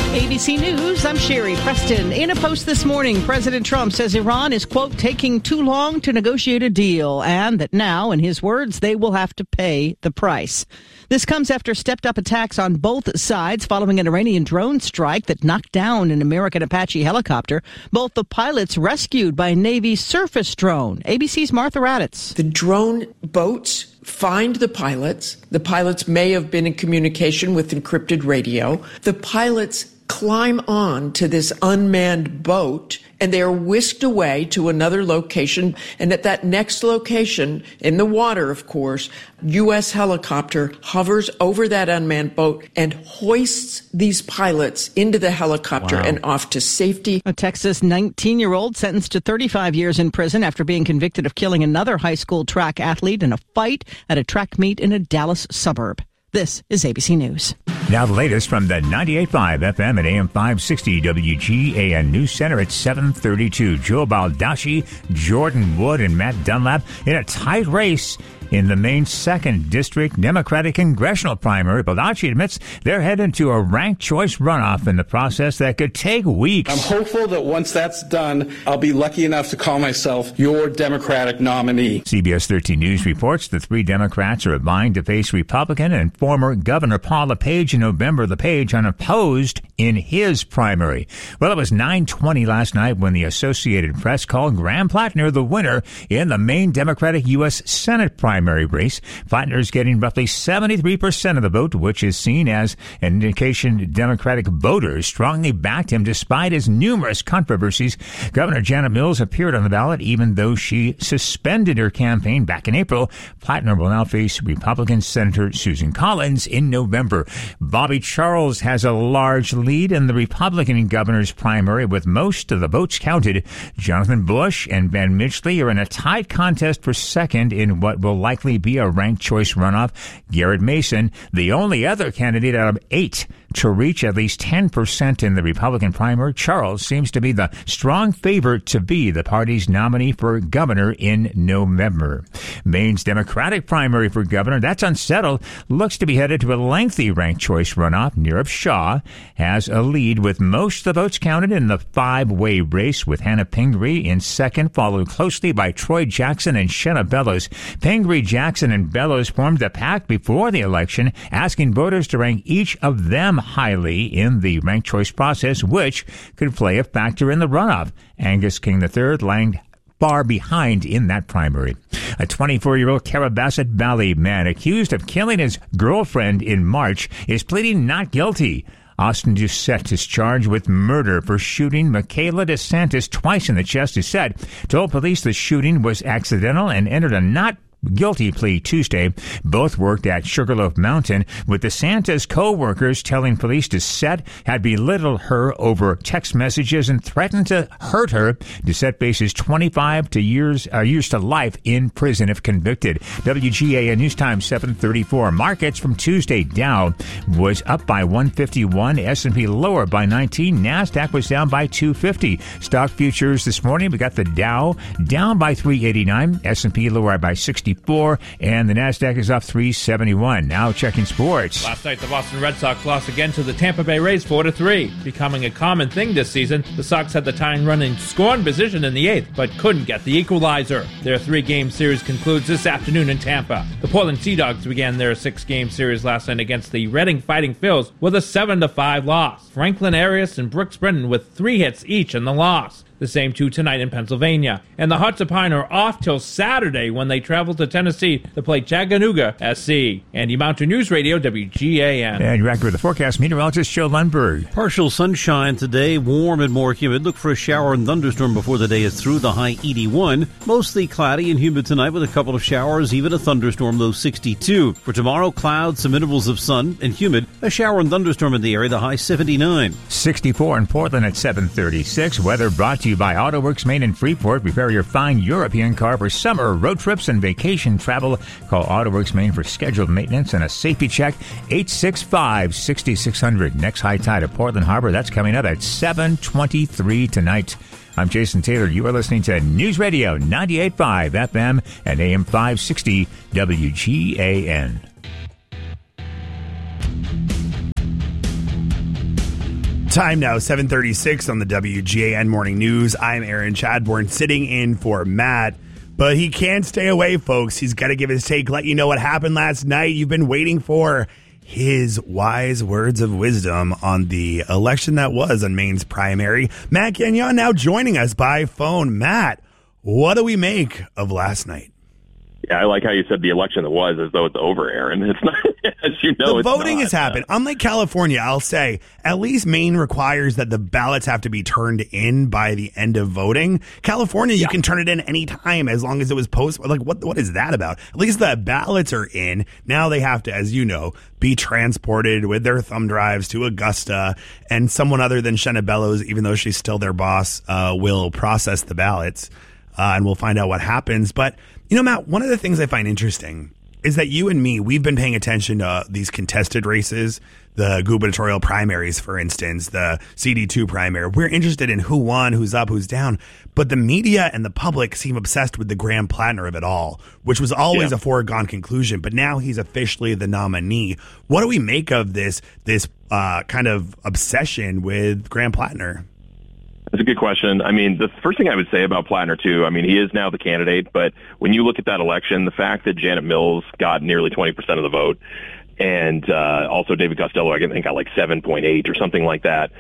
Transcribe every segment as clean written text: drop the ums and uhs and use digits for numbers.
ABC News, I'm Sherry Preston. In a post this morning, President Trump says Iran is, quote, taking too long to negotiate a deal, and that now, in his words, they will have to pay the price. This comes after stepped-up attacks on both sides following an Iranian drone strike that knocked down an American Apache helicopter. Both the pilots rescued by a Navy surface drone. ABC's Martha Raddatz. The drone boats find the pilots. The pilots may have been in communication with encrypted radio. The pilots climb on to this unmanned boat, and they are whisked away to another location. And at that next location, in the water, of course, U.S. helicopter hovers over that unmanned boat and hoists these pilots into the helicopter and off to safety. A Texas 19-year-old sentenced to 35 years in prison after being convicted of killing another high school track athlete in a fight at a track meet in a Dallas suburb. This is ABC News. Now the latest from the 98.5 FM and AM 560 WGAN News Center at 7:32. Joe Baldacci, Jordan Wood, and Matt Dunlap in a tight race in the Maine 2nd District Democratic Congressional Primary. Baldacci admits they're headed to a ranked choice runoff in the process that could take weeks. I'm hopeful that once that's done, I'll be lucky enough to call myself your Democratic nominee. CBS 13 News reports the three Democrats are vying to face Republican and former Governor Paul LePage in November. LePage unopposed in his primary. Well, it was 9:20 last night when the Associated Press called Graham Plattner the winner in the Maine Democratic U.S. Senate primary race. Plattner's getting roughly 73% of the vote, which is seen as an indication Democratic voters strongly backed him despite his numerous controversies. Governor Janet Mills appeared on the ballot even though she suspended her campaign back in April. Plattner will now face Republican Senator Susan Collins in November. Bobby Charles has a large lead in the Republican governor's primary with most of the votes counted. Jonathan Bush and Ben Midgley are in a tight contest for second in what will likely be a ranked choice runoff. Garrett Mason, the only other candidate out of 8 to reach at least 10% in the Republican primary. Charles seems to be the strong favorite to be the party's nominee for governor in November. Maine's Democratic primary for governor, that's unsettled, looks to be headed to a lengthy ranked choice runoff. Neerav Shah has a lead with most of the votes counted in the 5-way race, with Hannah Pingree in second, followed closely by Troy Jackson and Shenna Bellows. Pingree, Jackson, and Bellows formed a pact before the election, asking voters to rank each of them highly in the ranked choice process, which could play a factor in the runoff. Angus King III lagged far behind in that primary. A 24-year-old Carrabassett Valley man accused of killing his girlfriend in March is pleading not guilty. Austin Doucette is charged with murder for shooting Michaela DeSantis twice in the chest. Doucette told police the shooting was accidental and entered a not guilty plea Tuesday. Both worked at Sugarloaf Mountain, with DeSantis co-workers telling police Doucette had belittled her over text messages and threatened to hurt her. Doucette faces 25 years to life in prison if convicted. WGAN News Time 7:34. Markets from Tuesday. Dow was up by 151. S&P lower by 19. NASDAQ was down by 250. Stock futures this morning, we got the Dow down by 389. S&P lower by 60. And the NASDAQ is up 371. Now checking sports. Last night, the Boston Red Sox lost again to the Tampa Bay Rays 4-3. Becoming a common thing this season, the Sox had the tying run in scoring position in the 8th, but couldn't get the equalizer. Their 3-game series concludes this afternoon in Tampa. The Portland Sea Dogs began their 6-game series last night against the Reading Fighting Phils with a 7-5 loss. Franklin Arias and Brooks Brennan with 3 hits each in the loss. The same 2 tonight in Pennsylvania. And the Hearts of Pine are off till Saturday when they travel to Tennessee to play Chattanooga SC. Andy Mountain News Radio, WGAN. And you're accurate with the forecast. Meteorologist Joe Lundberg. Partial sunshine today, warm and more humid. Look for a shower and thunderstorm before the day is through, the high 81. Mostly cloudy and humid tonight with a couple of showers, even a thunderstorm, low 62. For tomorrow, clouds, some intervals of sun and humid. A shower and thunderstorm in the area, the high 79. 64 in Portland at 7:36. Weather brought to you by AutoWorks Maine and Freeport. Prepare your fine European car for summer road trips and vacation travel. Call AutoWorks Maine for scheduled maintenance and a safety check. 865-6600. Next high tide at Portland Harbor. That's coming up at 7:23 tonight. I'm Jason Taylor. You are listening to News Radio 98.5 FM and AM 560 WGAN. Time now, 7:36 on the WGAN Morning News. I'm Aaron Chadbourne, sitting in for Matt. But he can't stay away, folks. He's got to give his take, let you know what happened last night. You've been waiting for his wise words of wisdom on the election that was on Maine's primary. Matt Gagnon now joining us by phone. Matt, what do we make of last night? Yeah, I like how you said the election that was as though it's over, Aaron. It's not, as you know, the voting has happened. Unlike California, I'll say, at least Maine requires that the ballots have to be turned in by the end of voting. California, you can turn it in any time as long as it was posted. Like, what is that about? At least the ballots are in. Now they have to, as you know, be transported with their thumb drives to Augusta, and someone other than Shenna Bellows, even though she's still their boss, will process the ballots, and we'll find out what happens. But you know, Matt, one of the things I find interesting is that you and me, we've been paying attention to these contested races, the gubernatorial primaries, for instance, the CD2 primary. We're interested in who won, who's up, who's down. But the media and the public seem obsessed with the Graham Plattner of it all, which was always a foregone conclusion. But now he's officially the nominee. What do we make of this kind of obsession with Graham Plattner? That's a good question. I mean, the first thing I would say about Plattner, too, I mean, he is now the candidate, but when you look at that election, the fact that Janet Mills got nearly 20% of the vote, and also David Costello, I think, got like 7.8 or something like that.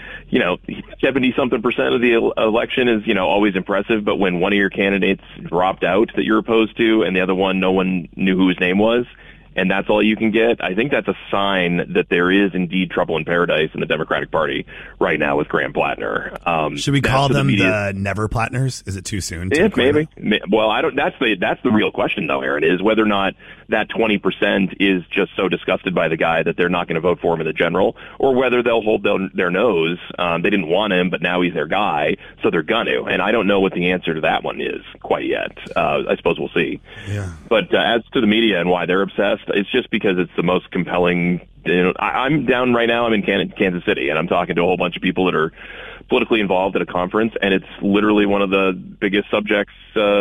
70-something% of the election is, always impressive, but when one of your candidates dropped out that you're opposed to, and the other one, no one knew who his name was, and that's all you can get, I think that's a sign that there is indeed trouble in paradise in the Democratic Party right now with Graham Plattner. Should we call them the Never Plattners? Is it too soon? Maybe. Well, I don't. That's the real question, though, Aaron, is whether or not that 20% is just so disgusted by the guy that they're not going to vote for him in the general, or whether they'll hold their nose. They didn't want him, but now he's their guy, so they're going to. And I don't know what the answer to that one is quite yet. I suppose we'll see. Yeah. But as to the media and why they're obsessed, it's just because it's the most compelling. I'm down right now. I'm in Kansas City, and I'm talking to a whole bunch of people that are politically involved at a conference, and it's literally one of the biggest subjects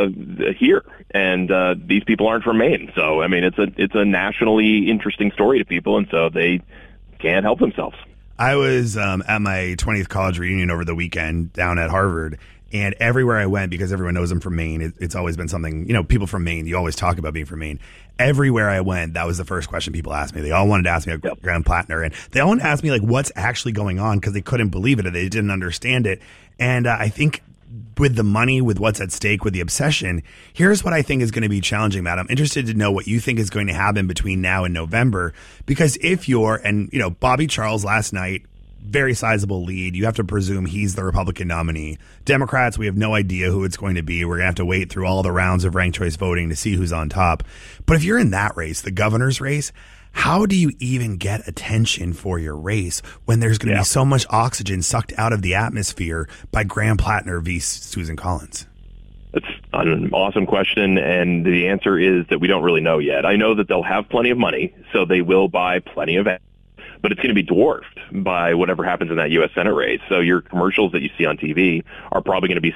here. And these people aren't from Maine, so I mean, it's a nationally interesting story to people, and so they can't help themselves. I was at my 20th college reunion over the weekend down at Harvard. And everywhere I went, because everyone knows I'm from Maine, it's always been something, people from Maine, you always talk about being from Maine. Everywhere I went, that was the first question people asked me. They all wanted to ask me about Graham Plattner. And they all wanted to ask me, like, what's actually going on, because they couldn't believe it or they didn't understand it. And I think with the money, with what's at stake, with the obsession, here's what I think is going to be challenging, Matt. I'm interested to know what you think is going to happen between now and November. Because if Bobby Charles last night, very sizable lead. You have to presume he's the Republican nominee. Democrats, we have no idea who it's going to be. We're going to have to wait through all the rounds of ranked choice voting to see who's on top. But if you're in that race, the governor's race, how do you even get attention for your race when there's going to be so much oxygen sucked out of the atmosphere by Graham Plattner v. Susan Collins? That's an awesome question, and the answer is that we don't really know yet. I know that they'll have plenty of money, so they will buy plenty of ads, but it's going to be dwarfed by whatever happens in that U.S. Senate race. So your commercials that you see on TV are probably going to be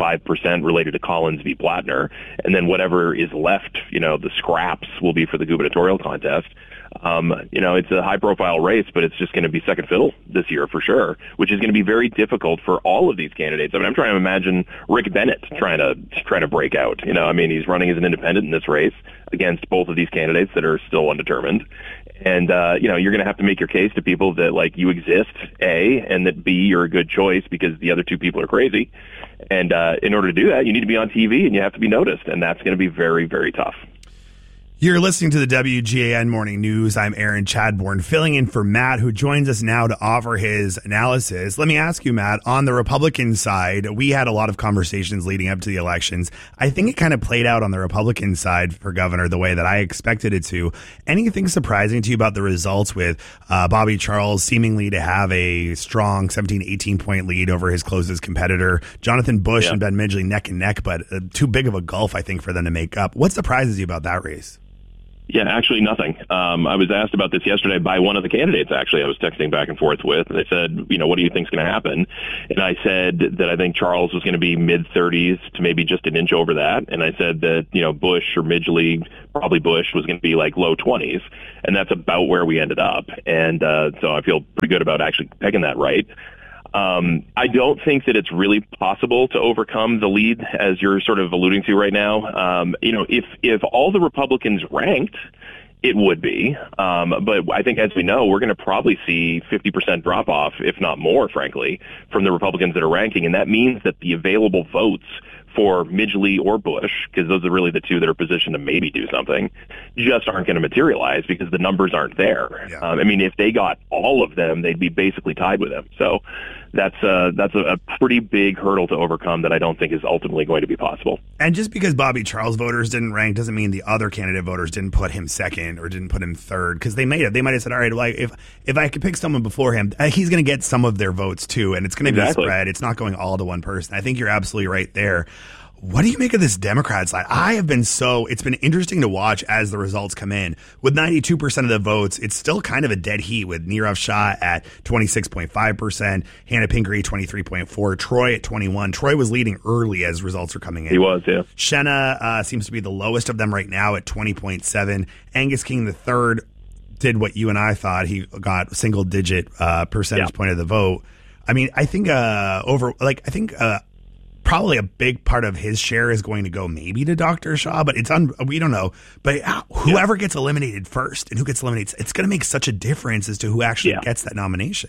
75% related to Collins v. Plattner, and then whatever is left, the scraps will be for the gubernatorial contest. It's a high-profile race, but it's just going to be second fiddle this year for sure, which is going to be very difficult for all of these candidates. I mean, I'm trying to imagine Rick Bennett trying to break out. He's running as an independent in this race against both of these candidates that are still undetermined. And, you're going to have to make your case to people that, like, you exist, A, and that, B, you're a good choice because the other two people are crazy. And in order to do that, you need to be on TV and you have to be noticed, and that's going to be very, very tough. You're listening to the WGAN Morning News. I'm Aaron Chadbourne, filling in for Matt, who joins us now to offer his analysis. Let me ask you, Matt, on the Republican side, we had a lot of conversations leading up to the elections. I think it kind of played out on the Republican side for governor the way that I expected it to. Anything surprising to you about the results with Bobby Charles seemingly to have a strong 17, 18-point lead over his closest competitor, Jonathan Bush and Ben Midgley neck and neck, but too big of a gulf, I think, for them to make up. What surprises you about that race? Yeah, actually nothing. I was asked about this yesterday by one of the candidates, actually. I was texting back and forth with. They said, what do you think is going to happen? And I said that I think Charles was going to be mid-30s to maybe just an inch over that. And I said that, Bush or Midgley, probably Bush, was going to be like low 20s. And that's about where we ended up. And so I feel pretty good about actually pegging that right. I don't think that it's really possible to overcome the lead, as you're sort of alluding to right now. If all the Republicans ranked, it would be. But I think, as we know, we're going to probably see 50% drop-off, if not more, frankly, from the Republicans that are ranking. And that means that the available votes for Midgley or Bush, because those are really the two that are positioned to maybe do something, just aren't going to materialize because the numbers aren't there. Yeah. If they got all of them, they'd be basically tied with them. So that's a pretty big hurdle to overcome that I don't think is ultimately going to be possible. And just because Bobby Charles voters didn't rank doesn't mean the other candidate voters didn't put him second or didn't put him third, because they might have said, all right, well, if I could pick someone before him, he's going to get some of their votes too, and it's going to be spread. It's not going all to one person. I think you're absolutely right there. What do you make of this Democrat side? It's been interesting to watch as the results come in. With 92% of the votes, it's still kind of a dead heat with Nirav Shah at 26.5%, Hannah Pingree 23.4%, Troy at 21%. Troy was leading early as results are coming in. He was, yeah. Shenna seems to be the lowest of them right now at 20.7%. Angus King III did what you and I thought. He got single-digit percentage point of the vote. I think probably a big part of his share is going to go maybe to Dr. Shah, but we don't know. But whoever gets eliminated first and who gets eliminated, it's going to make such a difference as to who actually gets that nomination.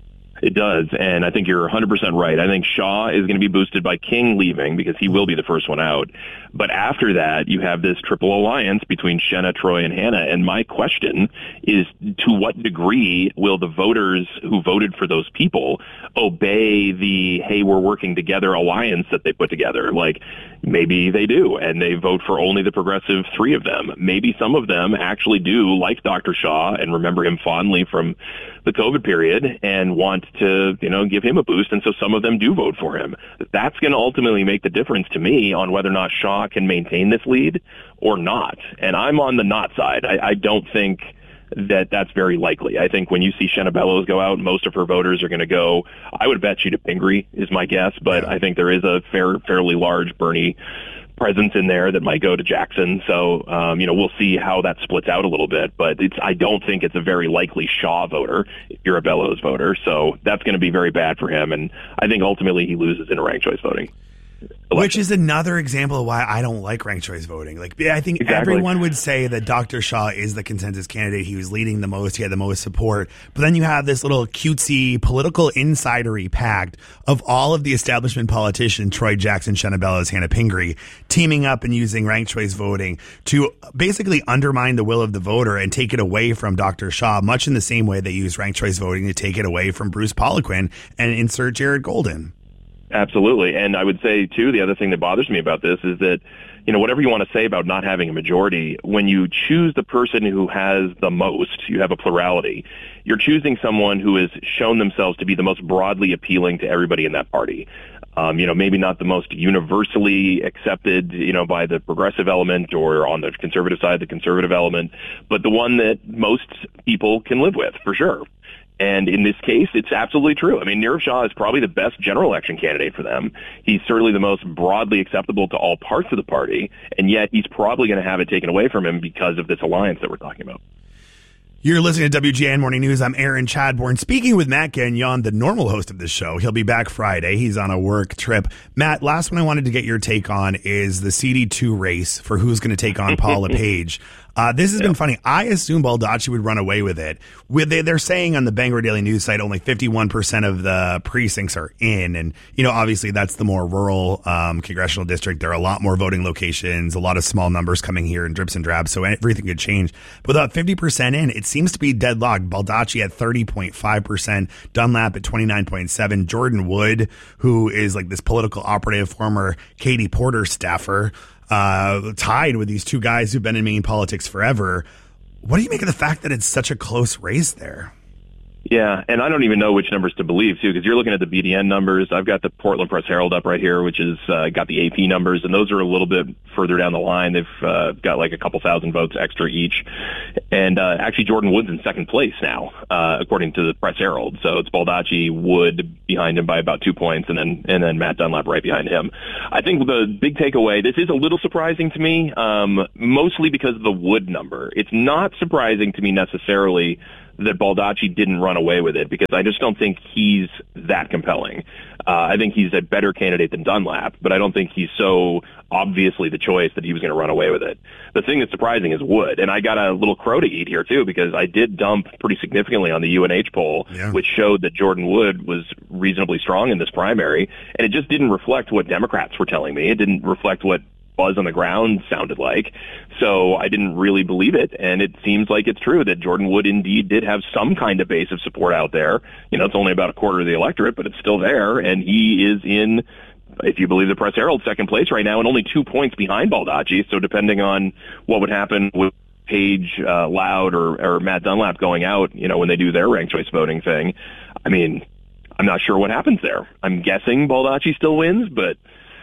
It does, and I think you're 100% right. I think Shaw is going to be boosted by King leaving because he will be the first one out. But after that, you have this triple alliance between Shenna, Troy, and Hannah. And my question is, to what degree will the voters who voted for those people obey the, hey, we're working together alliance that they put together? Like, maybe they do, and they vote for only the progressive three of them. Maybe some of them actually do like Dr. Shaw and remember him fondly from the COVID period and want to, give him a boost. And so some of them do vote for him. That's going to ultimately make the difference to me on whether or not Shaw can maintain this lead or not. And I'm on the not side. I don't think that that's very likely. I think when you see Shenna Bellows go out, most of her voters are going to go, I would bet you to Pingree is my guess, but I think there is a fairly large Bernie presence in there that might go to Jackson. So, we'll see how that splits out a little bit, but I don't think it's a very likely Shaw voter if you're a Bellows voter. So that's going to be very bad for him. And I think ultimately he loses in a ranked choice voting. Which is another example of why I don't like ranked choice voting. I think everyone would say that Dr. Shaw is the consensus candidate. He was leading the most. He had the most support. But then you have this little cutesy political insidery pact of all of the establishment politicians, Troy Jackson, Shenna Bellows, Hannah Pingree, teaming up and using ranked choice voting to basically undermine the will of the voter and take it away from Dr. Shaw, much in the same way they use ranked choice voting to take it away from Bruce Poliquin and insert Jared Golden. Absolutely. And I would say, too, the other thing that bothers me about this is that, whatever you want to say about not having a majority, when you choose the person who has the most, you have a plurality. You're choosing someone who has shown themselves to be the most broadly appealing to everybody in that party. Maybe not the most universally accepted, by the progressive element or on the conservative side, the conservative element, but the one that most people can live with, for sure. And in this case, it's absolutely true. Nirav Shah is probably the best general election candidate for them. He's certainly the most broadly acceptable to all parts of the party, and yet he's probably going to have it taken away from him because of this alliance that we're talking about. You're listening to WGN Morning News. I'm Aaron Chadbourne, speaking with Matt Gagnon, the normal host of this show. He'll be back Friday. He's on a work trip. Matt, last one I wanted to get your take on is the CD2 race for who's going to take on Paula Page. This has been funny. I assume Baldacci would run away with it. They're saying on the Bangor Daily News site only 51% of the precincts are in. And, obviously that's the more rural congressional district. There are a lot more voting locations, a lot of small numbers coming here in drips and drabs. So everything could change. But without 50% in, it seems to be deadlocked. Baldacci at 30.5%, Dunlap at 29.7%, Jordan Wood, who is like this political operative, former Katie Porter staffer, tied with these two guys who've been in Maine politics forever. What do you make of the fact that it's such a close race there? Yeah, and I don't even know which numbers to believe, too, because you're looking at the BDN numbers. I've got the Portland Press Herald up right here, which is got the AP numbers, and those are a little bit further down the line. They've got like a couple thousand votes extra each. And actually, Jordan Wood's in second place now, according to the Press Herald. So it's Baldacci, Wood behind him by about 2 points, and then Matt Dunlap right behind him. I think the big takeaway, this is a little surprising to me, mostly because of the Wood number. It's not surprising to me necessarily that Baldacci didn't run away with it, because I just don't think he's that compelling. I think he's a better candidate than Dunlap, but I don't think he's so obviously the choice that he was going to run away with it. The thing that's surprising is Wood, and I got a little crow to eat here too, because I did dump pretty significantly on the UNH poll, which showed that Jordan Wood was reasonably strong in this primary, and it just didn't reflect what Democrats were telling me. It didn't reflect what buzz on the ground sounded like. So I didn't really believe it. And it seems like it's true that Jordan Wood indeed did have some kind of base of support out there. You know, it's only about a quarter of the electorate, but it's still there. And he is in, if you believe the Press Herald, second place right now and only 2 points behind Baldacci. So depending on what would happen with Page Loud or Matt Dunlap going out, you know, when they do their ranked choice voting thing, I mean, I'm not sure what happens there. I'm guessing Baldacci still wins, but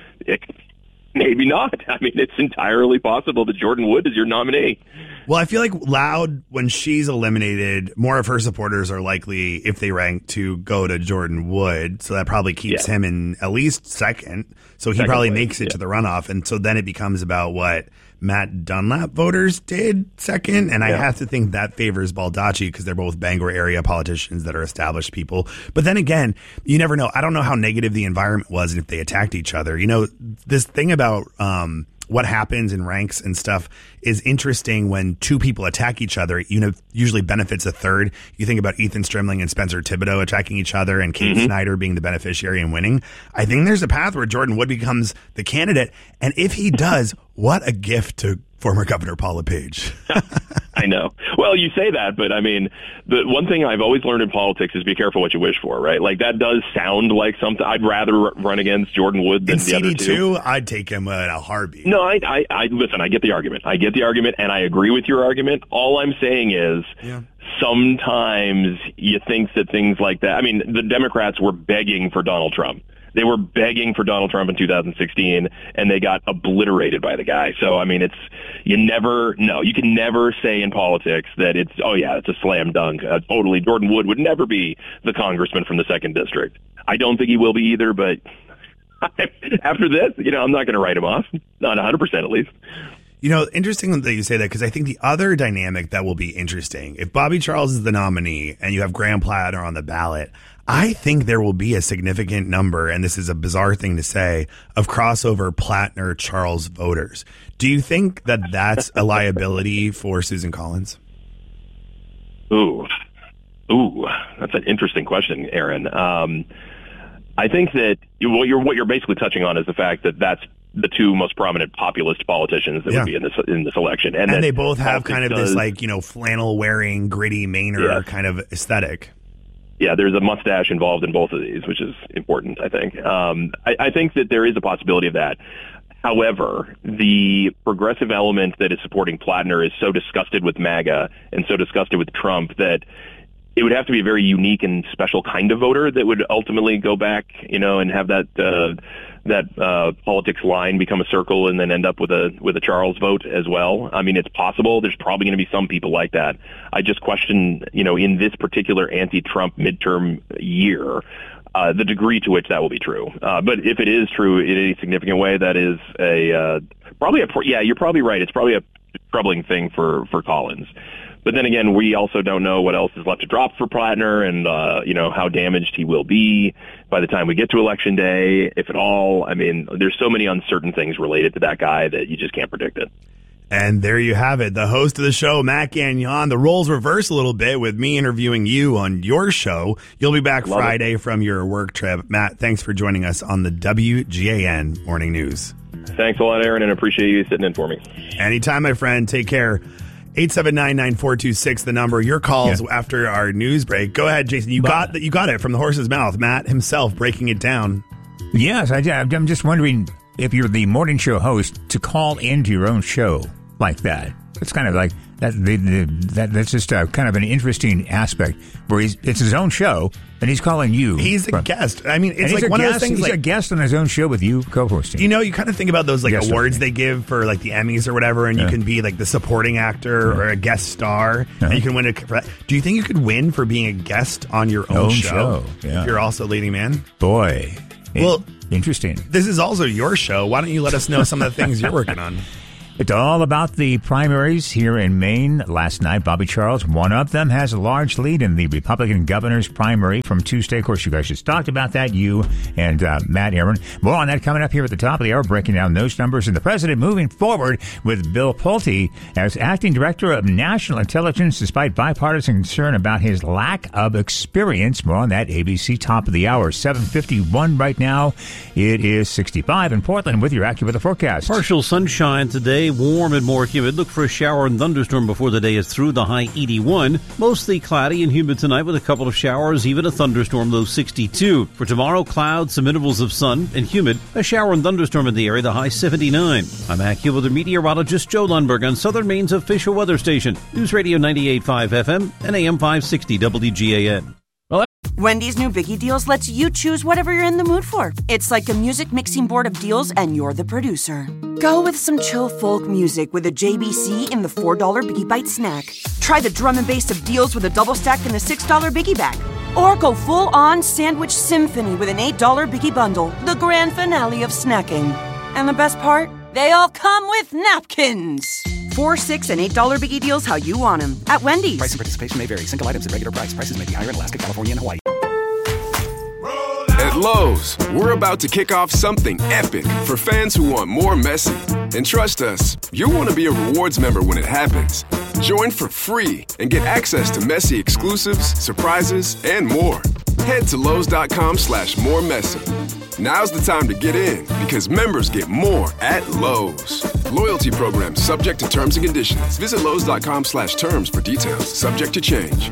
maybe not. I mean, it's entirely possible that Jordan Wood is your nominee. Well, I feel like Loud, when she's eliminated, more of her supporters are likely, if they rank, to go to Jordan Wood. So that probably keeps him in at least second. So he probably makes it to the runoff. And so then it becomes about what Matt Dunlap voters did second. And I have to think that favors Baldacci because they're both Bangor area politicians that are established people. But then again, you never know. I don't know how negative the environment was and if they attacked each other. You know, this thing about what happens in ranks and stuff is interesting when two people attack each other. You know, usually benefits a third. You think about Ethan Strimling and Spencer Thibodeau attacking each other and Kate Snyder being the beneficiary and winning. I think there's a path where Jordan Wood becomes the candidate. And if he does, what a gift to former Governor Paul LePage. I know. Well, you say that, but I mean, the one thing I've always learned in politics is be careful what you wish for, right? Like that does sound like something. I'd rather run against Jordan Wood than the other two. I'd take him in a heartbeat. No, I listen, I get the argument. And I agree with your argument. All I'm saying is sometimes you think that things like that, I mean, the Democrats were begging for Donald Trump. They were begging for Donald Trump in 2016, and they got obliterated by the guy. So, I mean, you can never say in politics that it's a slam dunk. Totally, Jordan Wood would never be the congressman from the 2nd District. I don't think he will be either, but after this, I'm not going to write him off. Not 100% at least. You know, interesting that you say that, because I think the other dynamic that will be interesting, if Bobby Charles is the nominee and you have Graham Plattner on the ballot, I think there will be a significant number, and this is a bizarre thing to say, of crossover Plattner-Charles voters. Do you think that that's a liability for Susan Collins? Ooh, that's an interesting question, Aaron. I think that what you're basically touching on is the fact that that's the two most prominent populist politicians that would be in this election, and they both have kind of this flannel wearing, gritty Mainer kind of aesthetic. Yeah, there's a mustache involved in both of these, which is important, I think. I think that there is a possibility of that. However, the progressive element that is supporting Plattner is so disgusted with MAGA and so disgusted with Trump that it would have to be a very unique and special kind of voter that would ultimately go back, and have that politics line become a circle and then end up with a Charles vote as well. I mean, it's possible. There's probably going to be some people like that. I just question, in this particular anti-Trump midterm year, the degree to which that will be true. But if it is true in a significant way, that is you're probably right. It's probably a troubling thing for Collins. But then again, we also don't know what else is left to drop for Plattner and, how damaged he will be by the time we get to Election Day, if at all. I mean, there's so many uncertain things related to that guy that you just can't predict it. And there you have it. The host of the show, Matt Gagnon. The roles reverse a little bit with me interviewing you on your show. You'll be back Friday from your work trip. Matt, thanks for joining us on the WGAN Morning News. Thanks a lot, Aaron, and appreciate you sitting in for me. Anytime, my friend. Take care. 879-9426, the number. Your calls after our news break. Go ahead, Jason. You got it from the horse's mouth. Matt himself breaking it down. Yes, I'm just wondering if you're the morning show host to call into your own show like that. It's kind of like that. That's just kind of an interesting aspect where it's his own show and he's calling you. He's a guest. I mean, it's like one of those things. He's a guest on his own show with you co-hosting. You kind of think about those awards they give for like the Emmys or whatever, and you can be like the supporting actor or a guest star, and you can win Do you think you could win for being a guest on your own show? If you're also leading man? Boy, well, interesting. This is also your show. Why don't you let us know some of the things you're working on? It's all about the primaries here in Maine. Last night, Bobby Charles, one of them, has a large lead in the Republican governor's primary from Tuesday. Of course, you guys just talked about that, you and Matt Aaron. More on that coming up here at the top of the hour, breaking down those numbers. And the president moving forward with Bill Pulte as acting director of national intelligence, despite bipartisan concern about his lack of experience. More on that, ABC top of the hour. 7:51 right now. It is 65 in Portland with your AccuWeather forecast. Partial sunshine today. Warm and more humid. Look for a shower and thunderstorm before the day is through. The high 81. Mostly cloudy and humid tonight with a couple of showers, even a thunderstorm, low 62. For tomorrow, clouds, some intervals of sun and humid. A shower and thunderstorm in the area, the high 79. I'm AccuWeather meteorologist Joe Lundberg on Southern Maine's official weather station. News Radio 98.5 FM and AM 560 WGAN. Wendy's new Biggie Deals lets you choose whatever you're in the mood for. It's like a music mixing board of deals, and you're the producer. Go with some chill folk music with a JBC in the $4 Biggie Bite snack. Try the drum and bass of deals with a double stack in the $6 Biggie Bag. Or go full-on sandwich symphony with an $8 Biggie Bundle, the grand finale of snacking. And the best part? They all come with napkins. $4, $6, and $8 Biggie Deals how you want them at Wendy's. Price and participation may vary. Single items at regular price. Prices may be higher in Alaska, California, and Hawaii. At Lowe's, we're about to kick off something epic for fans who want more Messi. And trust us, you'll want to be a rewards member when it happens. Join for free and get access to Messi exclusives, surprises, and more. Head to Lowe's.com/moremessi. Now's the time to get in because members get more at Lowe's. Loyalty program subject to terms and conditions. Visit Lowe's.com/terms for details. Subject to change.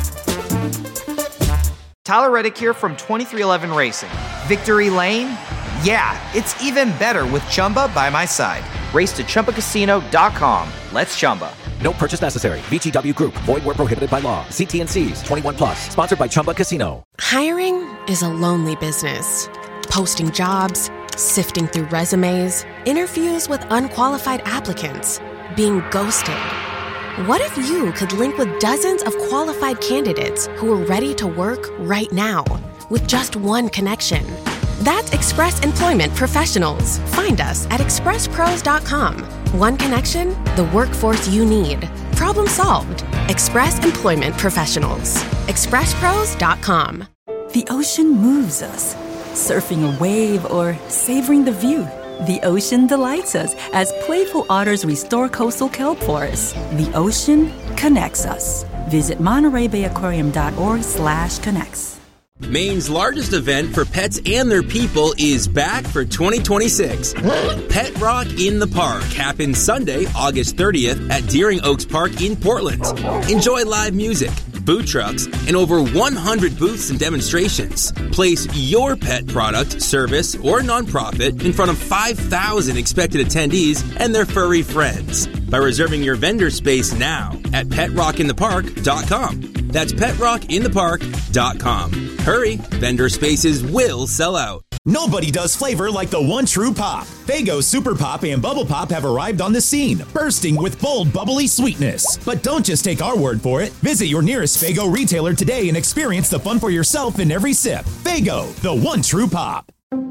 Tyler Reddick here from 2311 Racing. Victory Lane? Yeah, it's even better with Chumba by my side. Race to ChumbaCasino.com. Let's Chumba. No purchase necessary. VGW Group. Void where prohibited by law. See T&Cs. 21 plus. Sponsored by Chumba Casino. Hiring is a lonely business. Posting jobs, sifting through resumes, interviews with unqualified applicants, being ghosted. What if you could link with dozens of qualified candidates who are ready to work right now with just one connection? That's Express Employment Professionals. Find us at expresspros.com. One connection, the workforce you need. Problem solved. Express Employment Professionals. expresspros.com. The ocean moves us. Surfing a wave or savoring the view. The ocean delights us as playful otters restore coastal kelp forests. The ocean connects us. Visit MontereyBayAquarium.org/connects. Maine's largest event for pets and their people is back for 2026. Pet Rock in the Park happens Sunday, August 30th at Deering Oaks Park in Portland. Enjoy live music, food trucks, and over 100 booths and demonstrations. Place your pet product, service, or nonprofit in front of 5,000 expected attendees and their furry friends by reserving your vendor space now at PetRockInThePark.com. That's PetRockInThePark.com. Hurry, vendor spaces will sell out. Nobody does flavor like the one true pop. Faygo Super Pop and Bubble Pop have arrived on the scene, bursting with bold, bubbly sweetness. But don't just take our word for it. Visit your nearest Faygo retailer today and experience the fun for yourself in every sip. Faygo, the one true pop.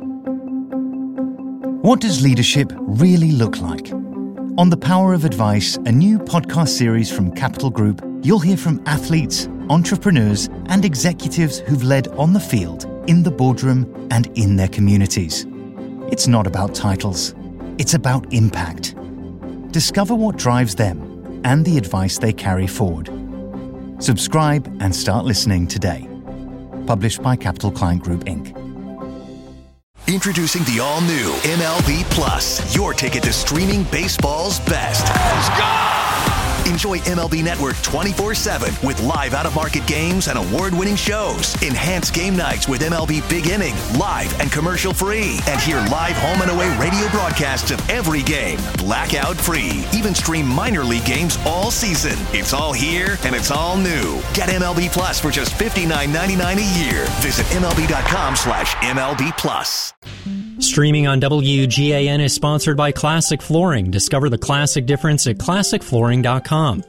What does leadership really look like? On The Power of Advice, a new podcast series from Capital Group, you'll hear from athletes, entrepreneurs, and executives who've led on the field, in the boardroom, and in their communities. It's not about titles. It's about impact. Discover what drives them and the advice they carry forward. Subscribe and start listening today. Published by Capital Client Group, Inc. Introducing the all-new MLB Plus, your ticket to streaming baseball's best. Let's go! Enjoy MLB Network 24/7 with live out-of-market games and award-winning shows. Enhance game nights with MLB Big Inning, live and commercial-free. And hear live home and away radio broadcasts of every game, blackout-free. Even stream minor league games all season. It's all here and it's all new. Get MLB Plus for just $59.99 a year. Visit MLB.com/MLB Plus. Streaming on WGAN is sponsored by Classic Flooring. Discover the classic difference at ClassicFlooring.com.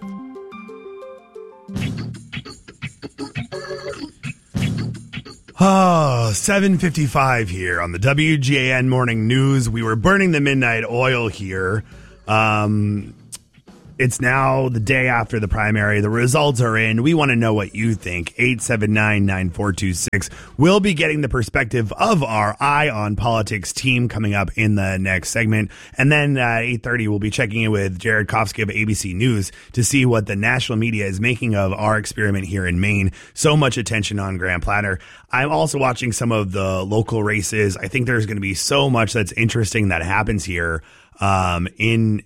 Oh, 7:55 here on the WGAN Morning News. We were burning the midnight oil here It's now the day after the primary. The results are in. We want to know what you think. 879-9426. We'll be getting the perspective of our Eye on Politics team coming up in the next segment. And then at 8:30, we'll be checking in with Jared Kofsky of ABC News to see what the national media is making of our experiment here in Maine. So much attention on Grand Platter. I'm also watching some of the local races. I think there's going to be so much that's interesting that happens here. In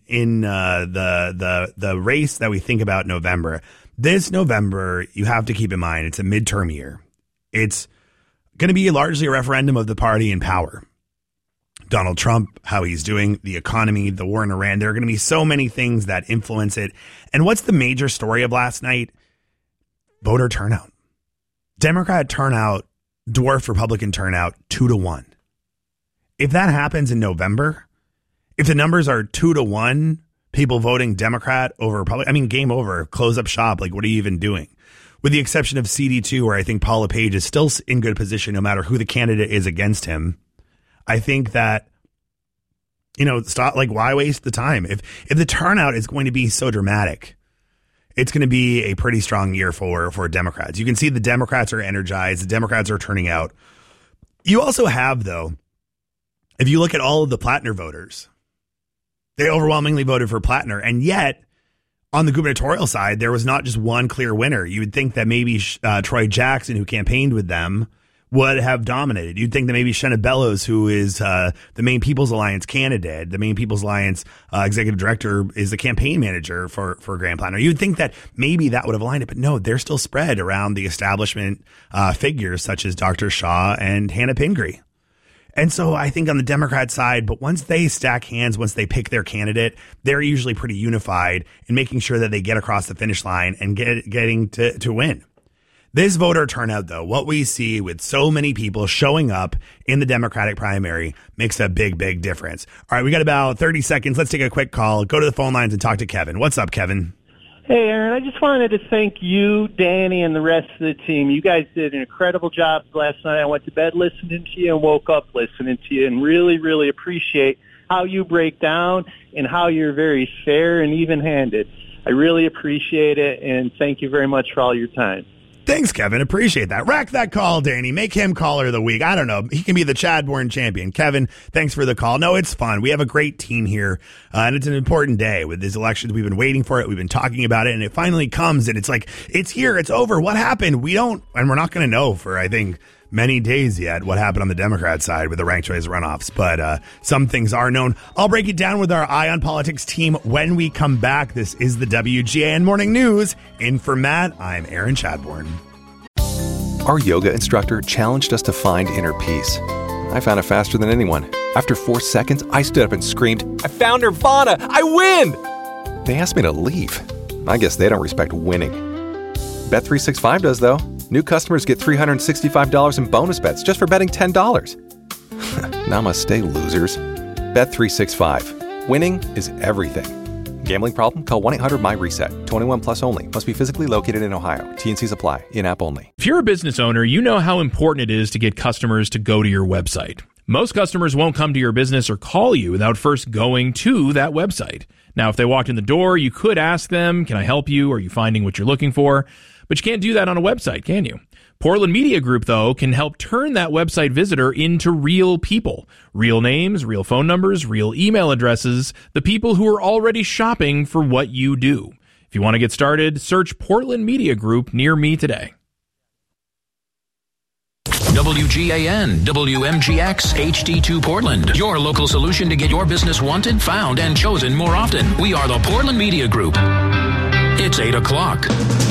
the race that we think about November. This November, you have to keep in mind, it's a midterm year. It's going to be largely a referendum of the party in power. Donald Trump, how he's doing, the economy, the war in Iran. There are going to be so many things that influence it. And what's the major story of last night? Voter turnout. Democrat turnout dwarfed Republican turnout 2-1. If that happens in November, if the numbers are 2-1, people voting Democrat over Republican, I mean, game over, close up shop. Like, what are you even doing? With the exception of CD2, where I think Paula Page is still in good position no matter who the candidate is against him. I think that, stop, why waste the time? If the turnout is going to be so dramatic, it's going to be a pretty strong year for Democrats. You can see the Democrats are energized. The Democrats are turning out. You also have, though, if you look at all of the Plattner voters, they overwhelmingly voted for Plattner. And yet, on the gubernatorial side, there was not just one clear winner. You would think that maybe Troy Jackson, who campaigned with them, would have dominated. You'd think that maybe Shenna Bellows, who is the Maine People's Alliance candidate, the Maine People's Alliance executive director, is the campaign manager for Grand Platter. You'd think that maybe that would have aligned it, but no, they're still spread around the establishment figures such as Dr. Shaw and Hannah Pingree. And so I think on the Democrat side, but once they stack hands, once they pick their candidate, they're usually pretty unified in making sure that they get across the finish line and getting to win. This voter turnout, though, what we see with so many people showing up in the Democratic primary makes a big, big difference. All right, we got about 30 seconds. Let's take a quick call. Go to the phone lines and talk to Kevin. What's up, Kevin? Hey, Aaron, I just wanted to thank you, Danny, and the rest of the team. You guys did an incredible job last night. I went to bed listening to you and woke up listening to you, and really, really appreciate how you break down and how you're very fair and even-handed. I really appreciate it, and thank you very much for all your time. Thanks, Kevin. Appreciate that. Rack that call, Danny. Make him caller of the week. I don't know. He can be the Chadbourne champion. Kevin, thanks for the call. No, it's fun. We have a great team here, and it's an important day with these elections. We've been waiting for it. We've been talking about it, and it finally comes, and it's like, it's here. It's over. What happened? We're not going to know for, I think, many days yet what happened on the Democrat side with the ranked choice runoffs, but some things are known. I'll break it down with our Eye on Politics team when we come back. This is the WGAN Morning News. In for Matt, I'm Aaron Chadbourne. Our yoga instructor challenged us to find inner peace. I found it faster than anyone. After 4 seconds, I stood up and screamed, "I found Nirvana! I win!" They asked me to leave. I guess they don't respect winning. Bet365 does, though. New customers get $365 in bonus bets just for betting $10. Namaste, losers. Bet365. Winning is everything. Gambling problem? Call 1-800-MY-RESET. 21 plus only. Must be physically located in Ohio. T&Cs apply. In-app only. If you're a business owner, you know how important it is to get customers to go to your website. Most customers won't come to your business or call you without first going to that website. Now, if they walked in the door, you could ask them, "Can I help you? Are you finding what you're looking for?" But you can't do that on a website, can you? Portland Media Group, though, can help turn that website visitor into real people. Real names, real phone numbers, real email addresses, the people who are already shopping for what you do. If you want to get started, search Portland Media Group near me today. WGAN, WMGX, HD2 Portland. Your local solution to get your business wanted, found, and chosen more often. We are the Portland Media Group. It's 8 o'clock.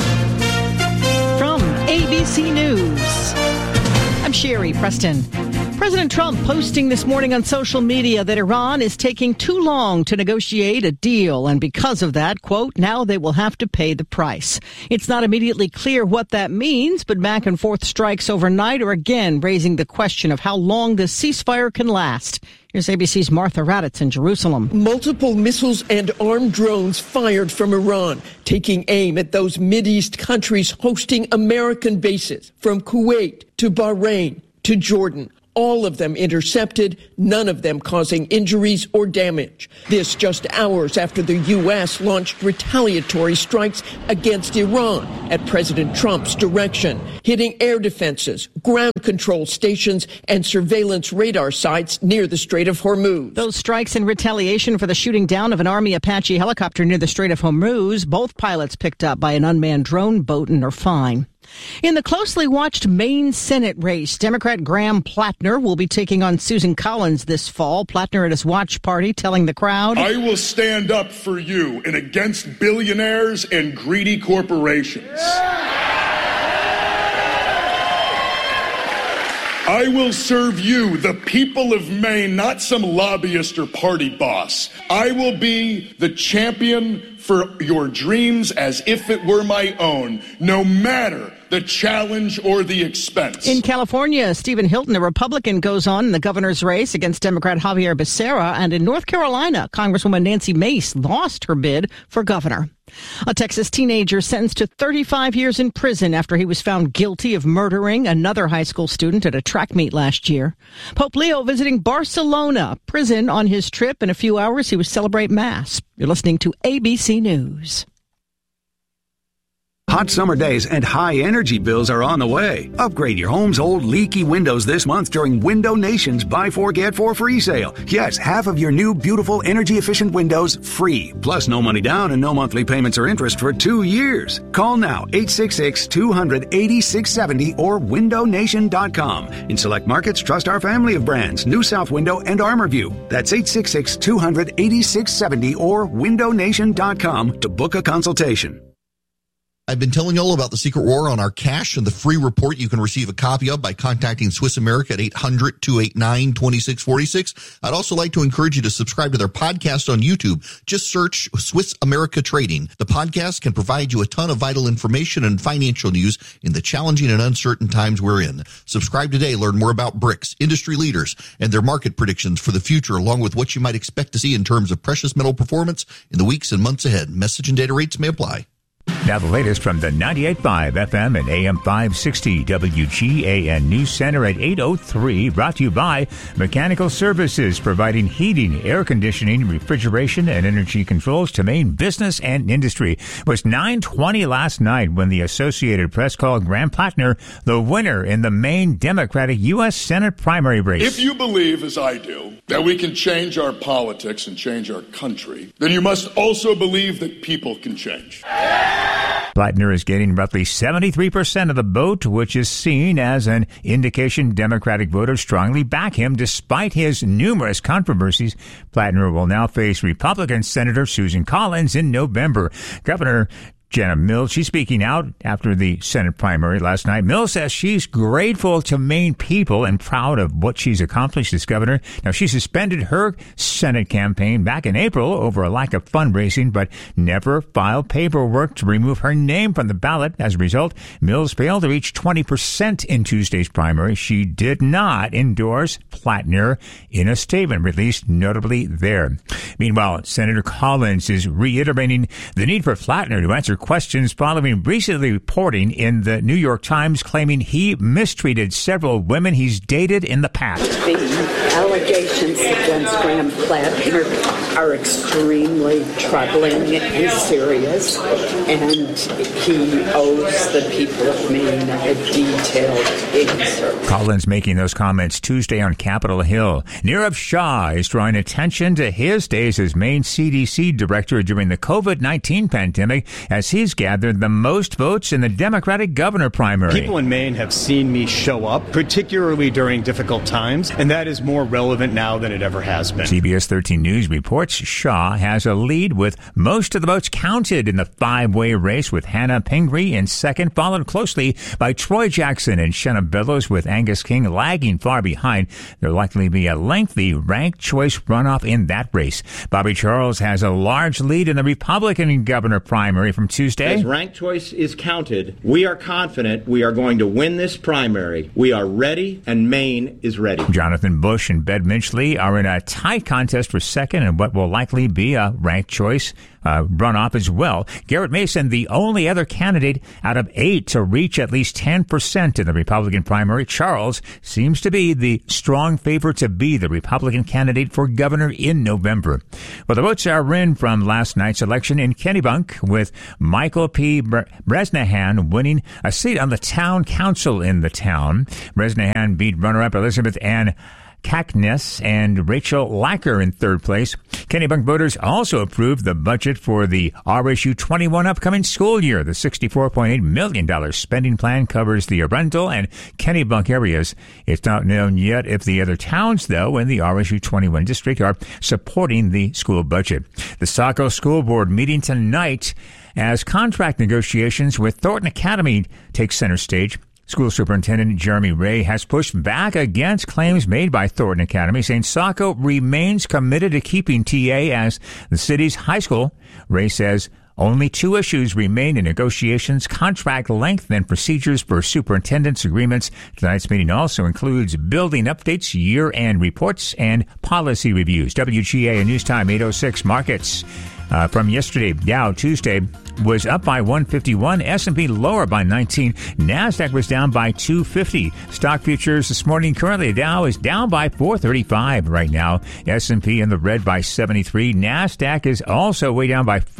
From ABC News, I'm Sherry Preston. President Trump posting this morning on social media that Iran is taking too long to negotiate a deal, and because of that, quote, now they will have to pay the price. It's not immediately clear what that means, but back and forth strikes overnight are again raising the question of how long this ceasefire can last. Here's ABC's Martha Raddatz in Jerusalem. Multiple missiles and armed drones fired from Iran, taking aim at those Mideast countries hosting American bases, from Kuwait to Bahrain to Jordan. all of them intercepted, none of them causing injuries or damage. This just hours after the U.S. launched retaliatory strikes against Iran at President Trump's direction, hitting air defenses, ground control stations, and surveillance radar sites near the Strait of Hormuz. Those strikes in retaliation for the shooting down of an Army Apache helicopter near the Strait of Hormuz, both pilots picked up by an unmanned drone boat and are fine. In the closely watched Maine Senate race, Democrat Graham Plattner will be taking on Susan Collins this fall. Plattner at his watch party telling the crowd, "I will stand up for you and against billionaires and greedy corporations. I will serve you, the people of Maine, not some lobbyist or party boss. I will be the champion for your dreams as if it were my own, no matter the challenge or the expense." In California, Stephen Hilton, a Republican, goes on in the governor's race against Democrat Javier Becerra. And in North Carolina, Congresswoman Nancy Mace lost her bid for governor. A Texas teenager sentenced to 35 years in prison after he was found guilty of murdering another high school student at a track meet last year. Pope Leo visiting Barcelona prison on his trip. In a few hours, he will celebrate Mass. You're listening to ABC News. Hot summer days and high energy bills are on the way. Upgrade your home's old leaky windows this month during Window Nation's Buy 4 Get 4 free sale. Yes, half of your new beautiful energy efficient windows free. Plus no money down and no monthly payments or interest for 2 years. Call now 866-200-8670 or windownation.com. In select markets, trust our family of brands, New South Window and ArmorView. That's 866-200-8670 or windownation.com to book a consultation. I've been telling you all about the Secret War on our cash and the free report you can receive a copy of by contacting Swiss America at 800-289-2646. I'd also like to encourage you to subscribe to their podcast on YouTube. Just search Swiss America Trading. The podcast can provide you a ton of vital information and financial news in the challenging and uncertain times we're in. Subscribe today. Learn more about BRICS, industry leaders, and their market predictions for the future, along with what you might expect to see in terms of precious metal performance in the weeks and months ahead. Message and data rates may apply. Now the latest from the 98.5 FM and AM 560 WGAN News Center at 8:03, brought to you by Mechanical Services, providing heating, air conditioning, refrigeration, and energy controls to Maine business and industry. It was 9:20 last night when the Associated Press called Graham Plattner the winner in the Maine Democratic U.S. Senate primary race. If you believe, as I do, that we can change our politics and change our country, then you must also believe that people can change. Plattner is getting roughly 73% of the vote, which is seen as an indication Democratic voters strongly back him despite his numerous controversies. Plattner will now face Republican Senator Susan Collins in November. Governor Jenna Mills, she's speaking out after the Senate primary last night. Mills says she's grateful to Maine people and proud of what she's accomplished as governor. Now, she suspended her Senate campaign back in April over a lack of fundraising, but never filed paperwork to remove her name from the ballot. As a result, Mills failed to reach 20% in Tuesday's primary. She did not endorse Plattner in a statement released notably there. Meanwhile, Senator Collins is reiterating the need for Plattner to answer questions following recently reporting in the New York Times claiming he mistreated several women he's dated in the past. The allegations against Graham Plattner are extremely troubling and serious, and he owes the people of Maine a detailed answer. Collins making those comments Tuesday on Capitol Hill. Nirav Shah is drawing attention to his days as Maine CDC director during the COVID-19 pandemic as he's gathered the most votes in the Democratic governor primary. People in Maine have seen me show up, particularly during difficult times, and that is more relevant now than it ever has been. CBS 13 News reports Shah has a lead with most of the votes counted in the five-way race, with Hannah Pingree in second, followed closely by Troy Jackson and Shenna Bellows, with Angus King lagging far behind. There'll likely be a lengthy ranked choice runoff in that race. Bobby Charles has a large lead in the Republican governor primary from Tuesday. As ranked choice is counted, we are confident we are going to win this primary. We are ready, and Maine is ready. Jonathan Bush and Bed Minchley are in a tight contest for second in what will likely be a ranked choice. runoff as well. Garrett Mason, the only other candidate out of 8 to reach at least 10% in the Republican primary. Charles seems to be the strong favorite to be the Republican candidate for governor in November. Well, the votes are in from last night's election in Kennebunk, with Michael P. Bresnahan winning a seat on the town council in the town. Bresnahan beat runner-up Elizabeth Ann Cackness and Rachel Lacker in third place. Kennebunk voters also approved the budget for the RSU 21 upcoming school year. The $64.8 million spending plan covers the Arundel and Kennebunk areas. It's not known yet if the other towns, though, in the RSU 21 district are supporting the school budget. The Saco School Board meeting tonight as contract negotiations with Thornton Academy take center stage. School Superintendent Jeremy Ray has pushed back against claims made by Thornton Academy, saying Saco remains committed to keeping TA as the city's high school. Ray says only 2 issues remain in negotiations: contract length and procedures for superintendent's agreements. Tonight's meeting also includes building updates, year-end reports, and policy reviews. WGA News Time 8:06 markets. From yesterday, Dow Tuesday was up by 151, S&P lower by 19, NASDAQ was down by 250. Stock futures this morning, currently Dow is down by 435 right now, S&P in the red by 73, NASDAQ is also way down by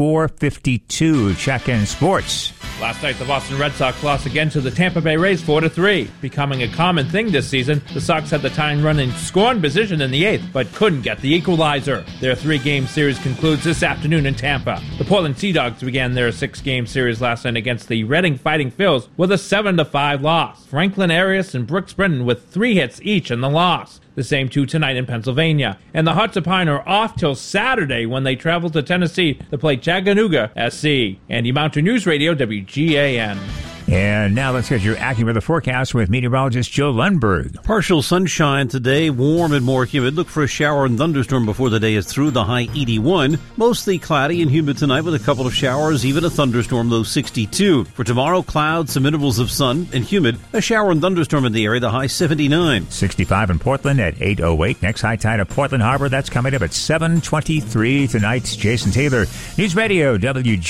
452. Check in sports. Last night, the Boston Red Sox lost again to the Tampa Bay Rays 4-3. Becoming a common thing this season, the Sox had the tying-run scoring position in the 8th, but couldn't get the equalizer. Their 3-game series concludes this afternoon in Tampa. The Portland Sea Dogs began their 6-game series last night against the Reading Fighting Phils with a 7-5 loss. Franklin Arias and Brooks Brennan with 3 hits each in the loss. The same 2 tonight in Pennsylvania. And the Hearts of Pine are off till Saturday when they travel to Tennessee to play Chattanooga SC. Andy Mountain News Radio, WGAN. And now let's get your AccuWeather forecast with meteorologist Joe Lundberg. Partial sunshine today, warm and more humid. Look for a shower and thunderstorm before the day is through, the high 81. Mostly cloudy and humid tonight with a couple of showers, even a thunderstorm, low 62. For tomorrow, clouds, some intervals of sun and humid. A shower and thunderstorm in the area, the high 79. 65 in Portland at 8:08. Next high tide at Portland Harbor, that's coming up at 7:23. Tonight's Jason Taylor, News Radio,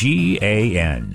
WGAN.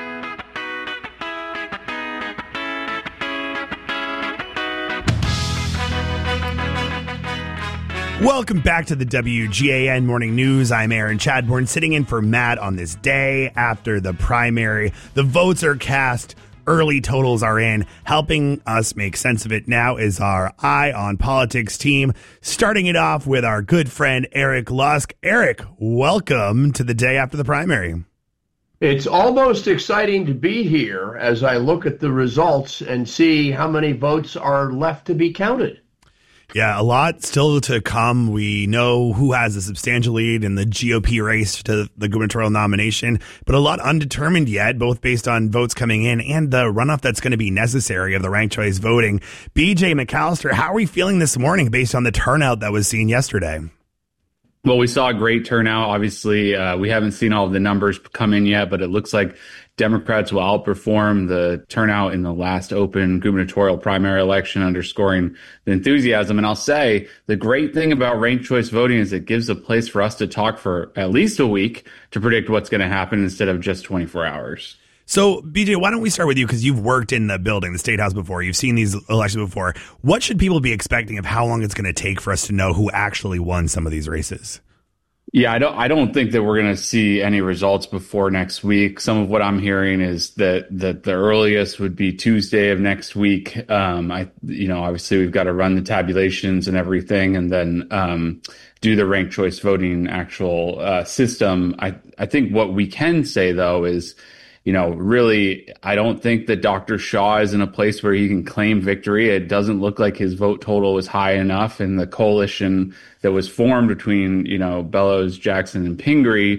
Welcome back to the WGAN Morning News. I'm Aaron Chadbourne, sitting in for Matt on this day after the primary. The votes are cast. Early totals are in. Helping us make sense of it now is our Eye on Politics team. Starting it off with our good friend Eric Lusk. Eric, welcome to the day after the primary. It's almost exciting to be here as I look at the results and see how many votes are left to be counted. Yeah, a lot still to come. We know who has a substantial lead in the GOP race to the gubernatorial nomination, but a lot undetermined yet, both based on votes coming in and the runoff that's going to be necessary of the ranked choice voting. BJ McAllister, how are we feeling this morning based on the turnout that was seen yesterday? Well, we saw a great turnout. Obviously, we haven't seen all of the numbers come in yet, but it looks like Democrats will outperform the turnout in the last open gubernatorial primary election, underscoring the enthusiasm. And I'll say the great thing about ranked choice voting is it gives a place for us to talk for at least a week to predict what's going to happen instead of just 24 hours. So, BJ, why don't we start with you, because you've worked in the building, the State House before. You've seen these elections before. What should people be expecting of how long it's going to take for us to know who actually won some of these races? Yeah, I don't think that we're going to see any results before next week. Some of what I'm hearing is that the earliest would be Tuesday of next week. Obviously we've got to run the tabulations and everything, and then do the ranked choice voting actual system. I think what we can say though is, really, I don't think that Dr. Shaw is in a place where he can claim victory. It doesn't look like his vote total was high enough, and the coalition that was formed between, Bellows, Jackson, and Pingree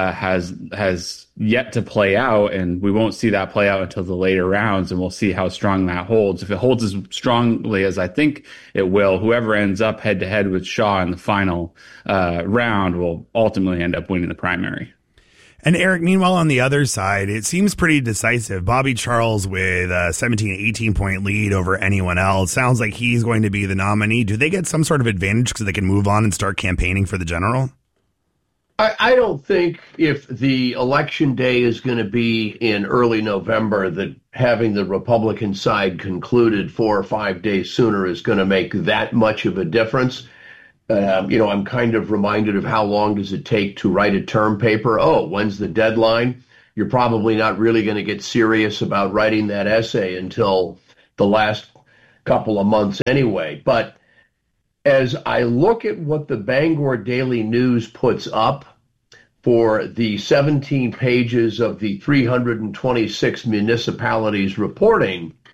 has yet to play out, and we won't see that play out until the later rounds, and we'll see how strong that holds. If it holds as strongly as I think it will, whoever ends up head-to-head with Shaw in the final round will ultimately end up winning the primary. And Eric, meanwhile, on the other side, it seems pretty decisive. Bobby Charles with a 17, 18-point lead over anyone else. Sounds like he's going to be the nominee. Do they get some sort of advantage because they can move on and start campaigning for the general? I don't think if the election day is going to be in early November that having the Republican side concluded 4 or 5 days sooner is going to make that much of a difference. I'm kind of reminded of how long does it take to write a term paper? Oh, when's the deadline? You're probably not really going to get serious about writing that essay until the last couple of months anyway. But as I look at what the Bangor Daily News puts up for the 17 pages of the 326 municipalities reporting,